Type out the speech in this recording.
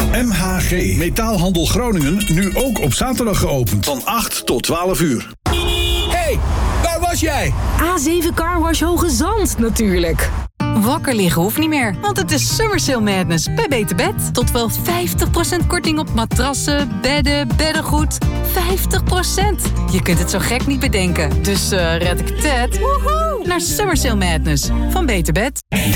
MHG, Metaalhandel Groningen, nu ook op zaterdag geopend. Van 8 tot 12 uur. Hey, waar was jij? A7 Carwash Hoge Zand natuurlijk. Wakker liggen hoeft niet meer, want het is Summer Sale Madness bij Beter Bed. Tot wel 50% korting op matrassen, bedden, beddengoed. 50%! Je kunt het zo gek niet bedenken. Dus red ik het naar Summer Sale Madness van Beter Bed.